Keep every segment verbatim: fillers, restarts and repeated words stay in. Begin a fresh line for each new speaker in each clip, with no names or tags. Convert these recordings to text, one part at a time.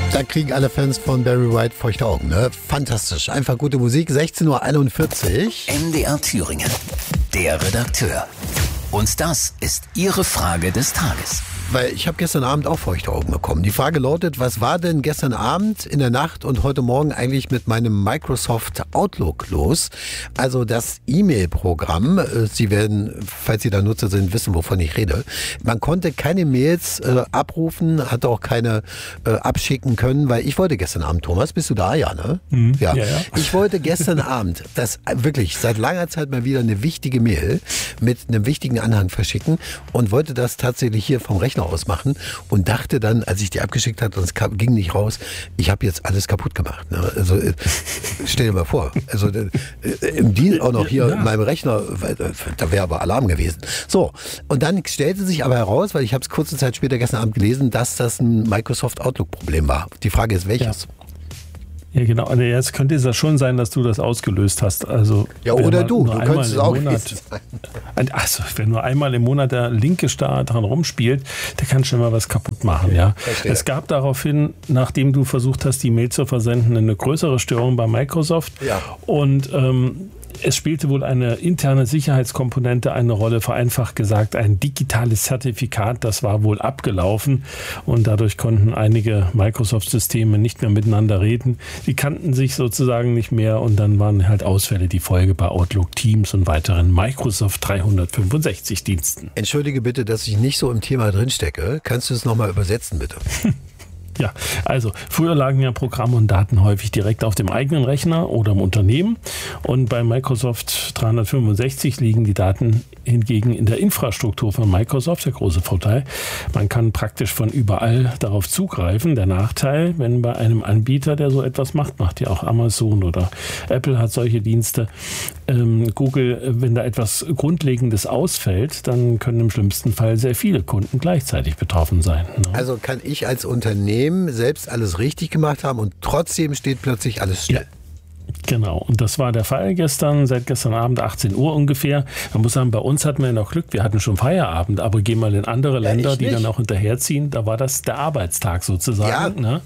Da kriegen alle Fans von Barry White feuchte Augen, ne? Fantastisch. Einfach gute Musik. sechzehn Uhr einundvierzig.
M D R Thüringen. Der Redakteur. Und das ist Ihre Frage des Tages.
Weil ich habe gestern Abend auch feuchte Augen bekommen. Die Frage lautet, was war denn gestern Abend, in der Nacht und heute Morgen eigentlich mit meinem Microsoft Outlook los? Also das E-Mail-Programm. Sie werden, falls Sie da Nutzer sind, wissen, wovon ich rede. Man konnte keine Mails äh, abrufen, hatte auch keine äh, abschicken können, weil ich wollte gestern Abend, Thomas, bist du da? Ja, ne?
Mhm.
Ja.
Ja, ja.
Ich wollte gestern Abend, das wirklich seit langer Zeit mal wieder eine wichtige Mail mit einem wichtigen Anhang verschicken und wollte das tatsächlich hier vom Rechner ausmachen und dachte dann, als ich die abgeschickt hatte und es kam, ging nicht raus, ich habe jetzt alles kaputt gemacht. Ne? Also äh, stell dir mal vor, also äh, im Deal auch noch hier
ja.
in meinem Rechner, da wäre aber Alarm gewesen. So, und dann stellte sich aber heraus, weil ich habe es kurze Zeit später gestern Abend gelesen, dass das ein Microsoft Outlook-Problem war. Die Frage ist, welches?
Ja. Ja, genau. Also jetzt könnte es ja schon sein, dass du das ausgelöst hast. Also,
ja, oder du. Du könntest es auch
Monat, also, wenn nur einmal im Monat der linke Star dran rumspielt, der kann schon mal was kaputt machen. Ja.
Verstehe.
Es gab daraufhin, nachdem du versucht hast, die Mail zu versenden, eine größere Störung bei Microsoft.
Ja.
Und ähm, es spielte wohl eine interne Sicherheitskomponente eine Rolle, vereinfacht gesagt ein digitales Zertifikat, das war wohl abgelaufen und dadurch konnten einige Microsoft-Systeme nicht mehr miteinander reden. Die kannten sich sozusagen nicht mehr und dann waren halt Ausfälle die Folge bei Outlook, Teams und weiteren Microsoft dreihundertfünfundsechzig Diensten.
Entschuldige bitte, dass ich nicht so im Thema drinstecke. Kannst du es nochmal übersetzen, bitte?
Ja, also früher lagen ja Programme und Daten häufig direkt auf dem eigenen Rechner oder im Unternehmen und bei Microsoft dreihundertfünfundsechzig liegen die Daten hingegen in der Infrastruktur von Microsoft. Der große Vorteil, man kann praktisch von überall darauf zugreifen. Der Nachteil, wenn bei einem Anbieter, der so etwas macht, macht ja auch Amazon oder Apple hat solche Dienste, ähm, Google, wenn da etwas Grundlegendes ausfällt, dann können im schlimmsten Fall sehr viele Kunden gleichzeitig betroffen sein. Ne?
Also kann ich als Unternehmen selbst alles richtig gemacht haben und trotzdem steht plötzlich alles still.
Ja. Genau, und das war der Fall gestern, seit gestern Abend achtzehn Uhr ungefähr. Man muss sagen, bei uns hatten wir ja noch Glück, wir hatten schon Feierabend, aber gehen mal in andere Länder,
ja,
die
nicht.
dann auch hinterherziehen, da war das der Arbeitstag sozusagen. Ja. Ne?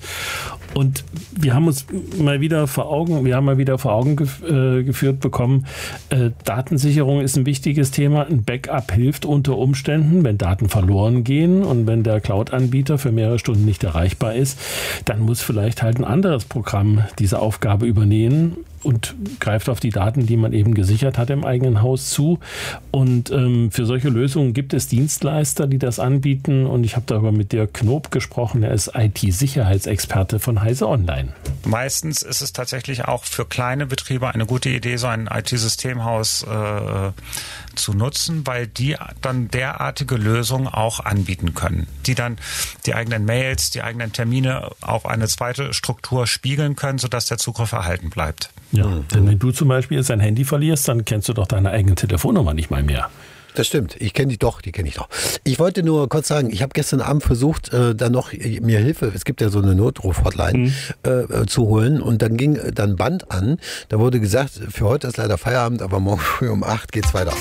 Und wir haben uns mal wieder vor Augen, wir haben mal wieder vor Augen gef- äh, geführt bekommen, äh, Datensicherung ist ein wichtiges Thema, ein Backup hilft unter Umständen, wenn Daten verloren gehen und wenn der Cloud-Anbieter für mehrere Stunden nicht erreichbar ist, dann muss vielleicht halt ein anderes Programm diese Aufgabe übernehmen und greift auf die Daten, die man eben gesichert hat im eigenen Haus zu. Und ähm, für solche Lösungen gibt es Dienstleister, die das anbieten. Und ich habe darüber mit Dirk Knob gesprochen. Er ist I T-Sicherheitsexperte von Heise Online.
Meistens ist es tatsächlich auch für kleine Betriebe eine gute Idee, so ein I T-Systemhaus äh, zu nutzen, weil die dann derartige Lösungen auch anbieten können, die dann die eigenen Mails, die eigenen Termine auf eine zweite Struktur spiegeln können, sodass der Zugriff erhalten bleibt.
Ja, mhm. Denn wenn du zum Beispiel jetzt dein Handy verlierst, dann kennst du doch deine eigene Telefonnummer nicht mal mehr.
Das stimmt, ich kenne die doch, die kenne ich doch. Ich wollte nur kurz sagen, ich habe gestern Abend versucht, äh, da noch mir Hilfe, es gibt ja so eine Notruf-Hotline, mhm. äh, zu holen und dann ging dann Band an, da wurde gesagt, für heute ist leider Feierabend, aber morgen früh um acht geht's weiter.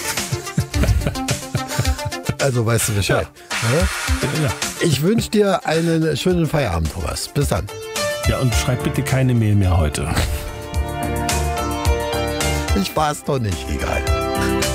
Also weißt du Bescheid. Ja. Ja? Ja. Ich wünsche dir einen schönen Feierabend, Thomas. Bis dann.
Ja, und schreib bitte keine Mail mehr heute.
Ich war's doch nicht, egal.